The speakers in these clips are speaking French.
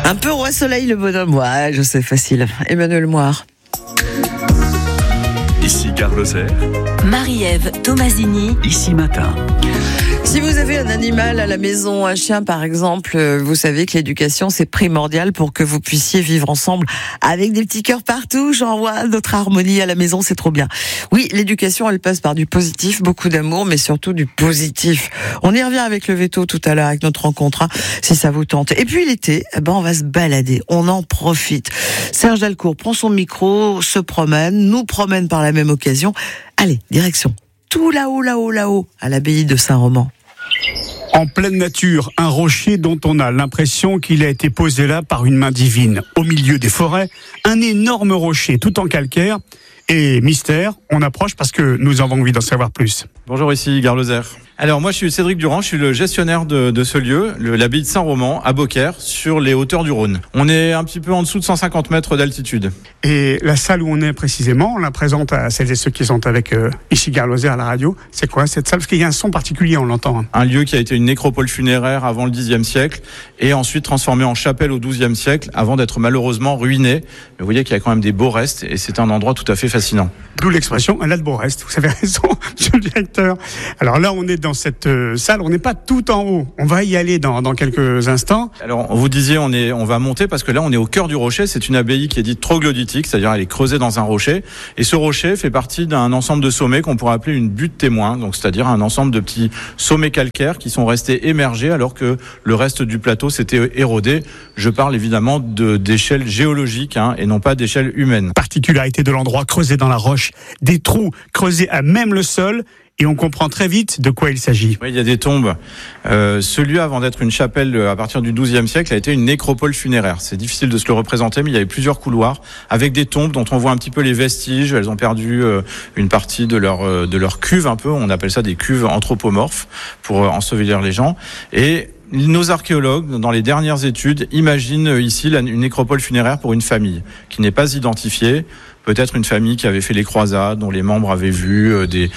Un peu roi soleil le bonhomme, ouais, je sais, facile. Emmanuel Moire. Ici Gare Lozère. Marie-Ève Tomasini. Ici Matin. Si vous avez un animal à la maison, un chien par exemple, vous savez que l'éducation c'est primordial pour que vous puissiez vivre ensemble avec des petits cœurs partout. J'envoie notre harmonie à la maison, c'est trop bien. Oui, l'éducation elle passe par du positif, beaucoup d'amour, mais surtout du positif. On y revient avec le veto tout à l'heure, avec notre rencontre, hein, si ça vous tente. Et puis l'été, on va se balader, on en profite. Serge Dalcourt prend son micro, se promène, nous promène par la même occasion. Allez, direction tout là-haut, à l'abbaye de Saint-Roman. En pleine nature, un rocher dont on a l'impression qu'il a été posé là par une main divine. Au milieu des forêts, un énorme rocher tout en calcaire. Et mystère, on approche parce que nous avons envie d'en savoir plus. Bonjour, ici Gare Lozère. Alors moi je suis Cédric Durand, je suis le gestionnaire de ce lieu, l'abbaye de Saint-Roman à Beaucaire, sur les hauteurs du Rhône. On est un petit peu en dessous de 150 mètres d'altitude. Et la salle où on est précisément, on la présente à celles et ceux qui sont avec ici Gare Lozère à la radio. C'est quoi cette salle? Parce qu'il y a un son particulier, on l'entend. Un lieu qui a été une nécropole funéraire avant le Xe siècle et ensuite transformé en chapelle au XIIe siècle avant d'être malheureusement ruiné. Mais vous voyez qu'il y a quand même des beaux restes et c'est un endroit tout à fait fascinant. D'où l'expression, un là de beaux restes. Vous avez raison, monsieur le directeur. Alors là, on est dans cette salle, on n'est pas tout en haut. On va y aller dans quelques instants. Alors, vous disiez, on va monter parce que là, on est au cœur du rocher. C'est une abbaye qui est dite troglodytique, c'est-à-dire elle est creusée dans un rocher. Et ce rocher fait partie d'un ensemble de sommets qu'on pourrait appeler une butte témoin. Donc, c'est-à-dire un ensemble de petits sommets calcaires qui sont restés émergés alors que le reste du plateau s'était érodé. Je parle évidemment d'échelle géologique et non pas d'échelle humaine. Particularité de l'endroit creusé dans la roche, des trous creusés à même le sol. Et on comprend très vite de quoi il s'agit. Oui, il y a des tombes. Ce lieu, avant d'être une chapelle à partir du XIIe siècle, a été une nécropole funéraire. C'est difficile de se le représenter, mais il y avait plusieurs couloirs avec des tombes dont on voit un petit peu les vestiges. Elles ont perdu une partie de leur cuve un peu. On appelle ça des cuves anthropomorphes pour ensevelir les gens. Et nos archéologues, dans les dernières études, imaginent ici une nécropole funéraire pour une famille qui n'est pas identifiée. Peut-être une famille qui avait fait les croisades, dont les membres avaient vu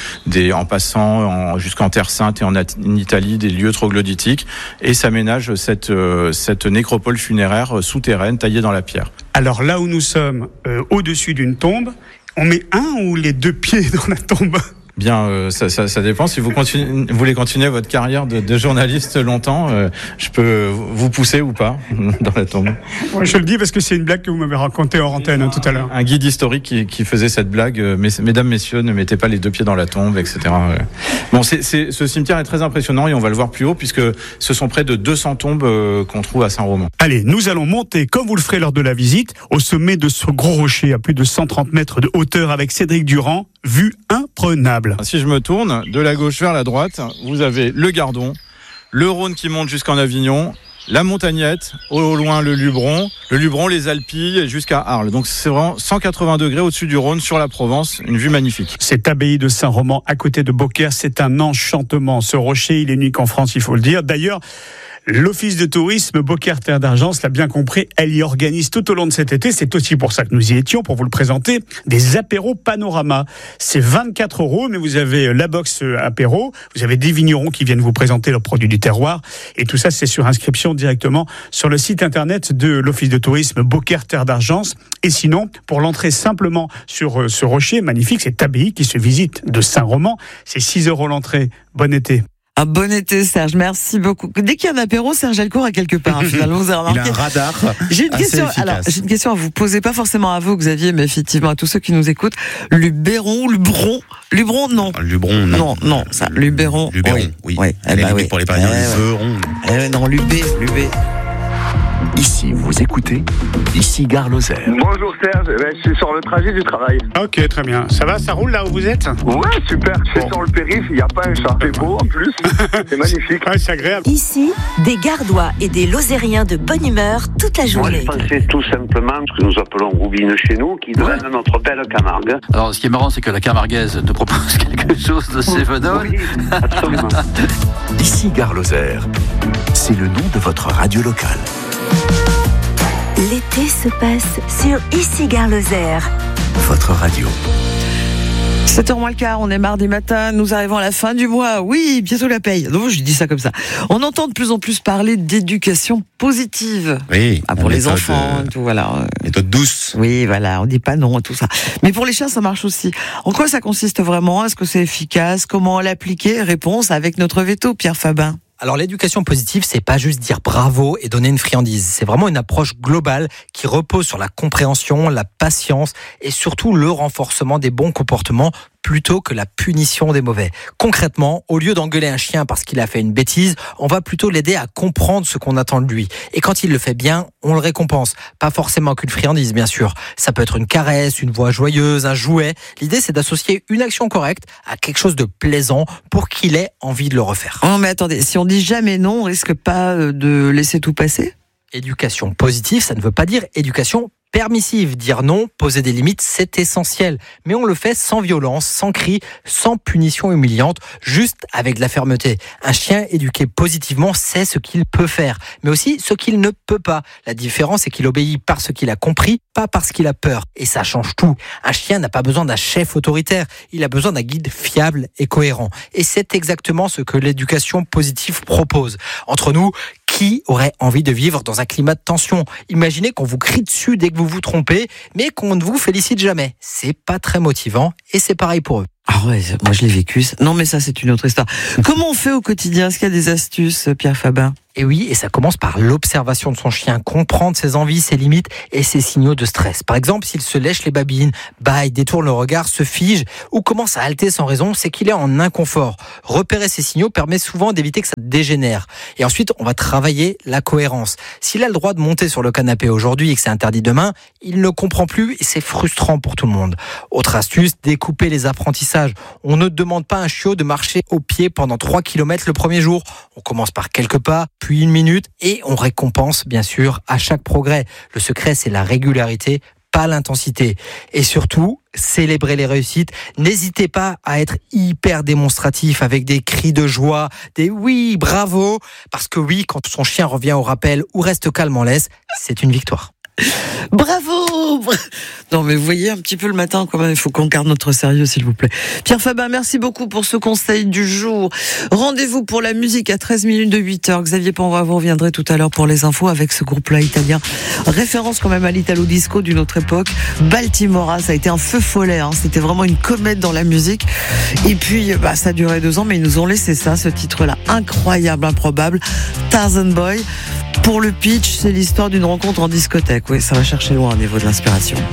en passant jusqu'en Terre Sainte et en Italie des lieux troglodytiques, et s'aménage cette nécropole funéraire souterraine taillée dans la pierre. Alors là où nous sommes, au-dessus d'une tombe, on met un ou les deux pieds dans la tombe? Bien, ça dépend. Si vous voulez continuer votre carrière de journaliste longtemps, je peux vous pousser ou pas dans la tombe. Ouais, je le dis parce que c'est une blague que vous m'avez racontée hors antenne tout à l'heure. Un guide historique qui faisait cette blague. Mesdames, messieurs, ne mettez pas les deux pieds dans la tombe, etc. Bon, ce cimetière est très impressionnant et on va le voir plus haut puisque ce sont près de 200 tombes qu'on trouve à Saint-Roman. Allez, nous allons monter, comme vous le ferez lors de la visite, au sommet de ce gros rocher à plus de 130 mètres de hauteur avec Cédric Durand. Vue imprenable. Si je me tourne de la gauche vers la droite, vous avez le Gardon, le Rhône qui monte jusqu'en Avignon, la Montagnette, au loin le Luberon, les Alpilles jusqu'à Arles. Donc c'est vraiment 180 degrés au-dessus du Rhône sur la Provence, une vue magnifique. Cette abbaye de Saint-Roman à côté de Beaucaire, c'est un enchantement. Ce rocher, il est unique en France, il faut le dire. D'ailleurs, l'Office de tourisme Beaucaire Terre d'Argent l'a bien compris, elle y organise tout au long de cet été, c'est aussi pour ça que nous y étions, pour vous le présenter, des apéros panorama. C'est 24 €, mais vous avez la box apéro, vous avez des vignerons qui viennent vous présenter leurs produits du terroir, et tout ça c'est sur inscription directement sur le site internet de l'Office de tourisme Beaucaire Terre d'Argent. Et sinon, pour l'entrée simplement sur ce rocher magnifique, cette abbaye qui se visite de Saint-Roman, c'est 6 € l'entrée. Bon été. Un bon été, Serge, merci beaucoup. Dès qu'il y a un apéro, Serge Dalcourt est quelque part, finalement, vous avez remarqué. Il a un radar. J'ai une question, j'ai une question à vous poser, pas forcément à vous, Xavier, mais effectivement à tous ceux qui nous écoutent. Luberon, Luberon, non. Luberon, non. Non, ça, Luberon. Luberon, oui. Oui. Pour les Parisiens, Luberon. Non, Lubé. Ici, vous écoutez Ici Gare Lozère. Bonjour Serge, je suis sur le trajet du travail. Ok, très bien. Ça va, ça roule là où vous êtes? Ouais, super. Je suis sur le périph', il n'y a pas un chat. C'est beau en plus, c'est magnifique. Ouais, c'est agréable. Ici, des Gardois et des Lozériens de bonne humeur toute la journée. Moi, je pensais tout simplement ce que nous appelons roubine chez nous, qui donne notre belle Camargue. Alors, ce qui est marrant, c'est que la camarguaise te propose quelque chose de cévenol. Oui, absolument. Ici Gare Lozère, c'est le nom de votre radio locale. L'été se passe sur Ici Gare Lozère. Votre radio. 7h moins le quart, on est mardi matin, nous arrivons à la fin du mois. Oui, bientôt la paye. Non, je dis ça comme ça. On entend de plus en plus parler d'éducation positive. Oui. Pour les enfants, tout, voilà. Méthode douce. Oui, voilà, on dit pas non à tout ça. Mais pour les chiens, ça marche aussi. En quoi ça consiste vraiment? Est-ce que c'est efficace? Comment l'appliquer? Réponse avec notre veto, Pierre Fabin. Alors l'éducation positive, c'est pas juste dire bravo et donner une friandise. C'est vraiment une approche globale qui repose sur la compréhension, la patience et surtout le renforcement des bons comportements plutôt que la punition des mauvais. Concrètement, au lieu d'engueuler un chien parce qu'il a fait une bêtise, on va plutôt l'aider à comprendre ce qu'on attend de lui. Et quand il le fait bien, on le récompense. Pas forcément qu'une friandise, bien sûr. Ça peut être une caresse, une voix joyeuse, un jouet. L'idée, c'est d'associer une action correcte à quelque chose de plaisant pour qu'il ait envie de le refaire. Oh, mais attendez, si on dit jamais non, on risque pas de laisser tout passer? Éducation positive, ça ne veut pas dire éducation permissive. Dire non, poser des limites, c'est essentiel. Mais on le fait sans violence, sans cris, sans punition humiliante, juste avec de la fermeté. Un chien éduqué positivement sait ce qu'il peut faire, mais aussi ce qu'il ne peut pas. La différence, c'est qu'il obéit parce qu'il a compris, pas parce qu'il a peur. Et ça change tout. Un chien n'a pas besoin d'un chef autoritaire, il a besoin d'un guide fiable et cohérent. Et c'est exactement ce que l'éducation positive propose. Entre nous, qui aurait envie de vivre dans un climat de tension? Imaginez qu'on vous crie dessus dès que vous vous trompez, mais qu'on ne vous félicite jamais. C'est pas très motivant et c'est pareil pour eux. Ah ouais, moi je l'ai vécu. Non mais ça c'est une autre histoire. Comment on fait au quotidien? Est-ce qu'il y a des astuces, Pierre Fabin? Et oui, et ça commence par l'observation de son chien, comprendre ses envies, ses limites et ses signaux de stress. Par exemple, s'il se lèche les babines, bâille, détourne le regard, se fige ou commence à halter sans raison, c'est qu'il est en inconfort. Repérer ces signaux permet souvent d'éviter que ça dégénère. Et ensuite, on va travailler la cohérence. S'il a le droit de monter sur le canapé aujourd'hui et que c'est interdit demain, il ne comprend plus et c'est frustrant pour tout le monde. Autre astuce, découper les apprentissages. On ne demande pas à un chiot de marcher au pied pendant 3 km le premier jour. On commence par quelques pas, puis 1 minute, et on récompense bien sûr à chaque progrès. Le secret, c'est la régularité, pas l'intensité. Et surtout, célébrer les réussites. N'hésitez pas à être hyper démonstratif avec des cris de joie, des oui, bravo, parce que oui, quand son chien revient au rappel ou reste calme en laisse, c'est une victoire. Bravo! Non mais vous voyez un petit peu le matin quand même, il faut qu'on garde notre sérieux s'il vous plaît. Pierre Fabin, merci beaucoup pour ce conseil du jour. Rendez-vous pour la musique à 13 minutes de 8h. Xavier Panvois, vous reviendrez tout à l'heure pour les infos avec ce groupe-là italien. Référence quand même à l'Italo Disco d'une autre époque. Baltimora, ça a été un feu follet, hein. C'était vraiment une comète dans la musique. Et puis ça a duré 2 ans, mais ils nous ont laissé ça, ce titre-là. Incroyable, improbable. Tarzan Boy. Pour le pitch, c'est l'histoire d'une rencontre en discothèque. Oui, ça va chercher loin au niveau de l'inspiration.